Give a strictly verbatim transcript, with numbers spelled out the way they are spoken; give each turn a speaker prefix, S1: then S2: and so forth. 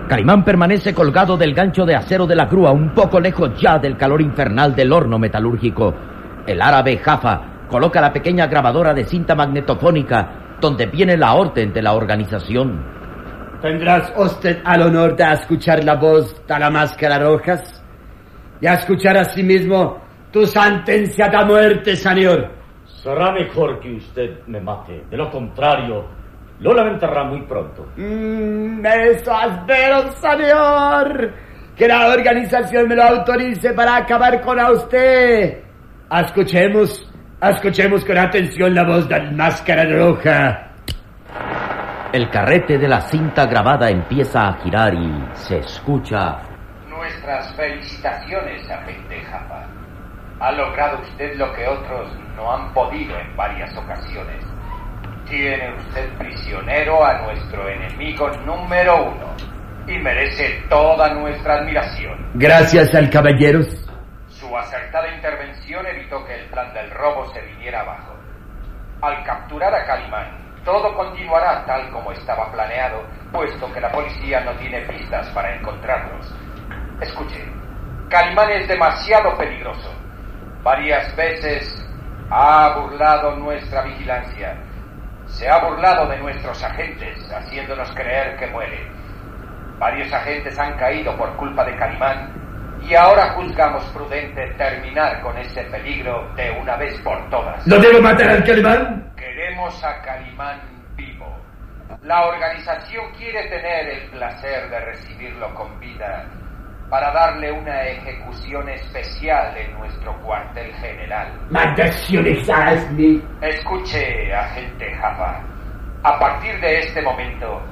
S1: Calimán permanece colgado del gancho de acero de la grúa, un poco lejos ya del calor infernal del horno metalúrgico. El árabe Jaffa coloca la pequeña grabadora de cinta magnetofónica donde viene la orden de la organización.
S2: ¿Tendrás usted al honor de escuchar la voz de la Máscara Rojas? Y a escuchar asimismo tu sentencia de muerte, señor.
S3: Será mejor que usted me mate. De lo contrario, lo lamentará muy pronto.
S2: Mm, eso espero, señor. Que la organización me lo autorice para acabar con a usted. Escuchemos, escuchemos con atención la voz del Máscara Roja.
S1: El carrete de la cinta grabada empieza a girar y se escucha:
S4: Nuestras felicitaciones, agente Jaffa. Ha logrado usted lo que otros no han podido en varias ocasiones. Tiene usted prisionero a nuestro enemigo número uno y merece toda nuestra admiración.
S2: Gracias al caballeros.
S4: Su acertada intervención evitó que el plan del robo se viniera abajo. Al capturar a Calimán, todo continuará tal como estaba planeado, puesto que la policía no tiene pistas para encontrarlos. Escuche, Calimán es demasiado peligroso. Varias veces ha burlado nuestra vigilancia. Se ha burlado de nuestros agentes, haciéndonos creer que muere. Varios agentes han caído por culpa de Calimán y ahora juzgamos prudente terminar con ese peligro de una vez por todas.
S2: ¿Lo debo matar al Calimán?
S4: Queremos a Calimán vivo. La organización quiere tener el placer de recibirlo con vida para darle una ejecución especial en nuestro cuartel general.
S2: Maldiciones, Asmi.
S4: Escuche, agente Jaffa. A partir de este momento,